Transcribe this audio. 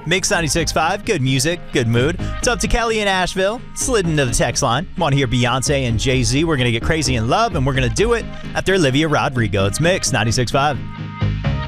Mix 96.5, good music, good mood. It's up to Kelly in Asheville. Slid into the text line. Want to hear Beyonce and Jay-Z? We're going to get crazy in love, and we're going to do it after Olivia Rodrigo. It's Mix 96.5.